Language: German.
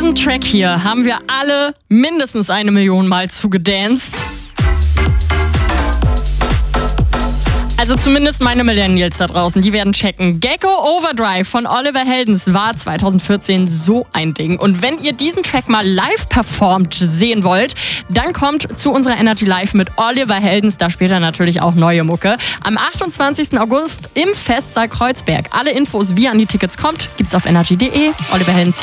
diesem Track hier haben wir alle mindestens 1 Million Mal zugedanced. Also zumindest meine Millennials da draußen, die werden checken. Gecko Overdrive von Oliver Heldens war 2014 so ein Ding. Und wenn ihr diesen Track mal live performt sehen wollt, dann kommt zu unserer Energy Live mit Oliver Heldens. Da spielt er natürlich auch neue Mucke. Am 28. August im Festsaal Kreuzberg. Alle Infos, wie ihr an die Tickets kommt, gibt's auf energy.de. Oliver Heldens